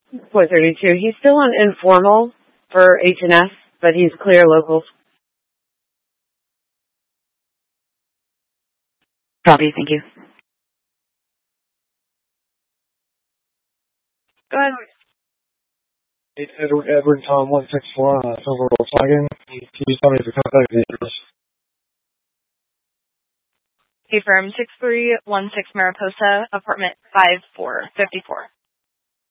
432. He's still on informal for H&S, but he's clear locals. Copy, thank you. Go ahead. Edward Tom 164 on a silver Volkswagen. Can you tell me the contact details? Hey, firm 6316 Mariposa, apartment 5454.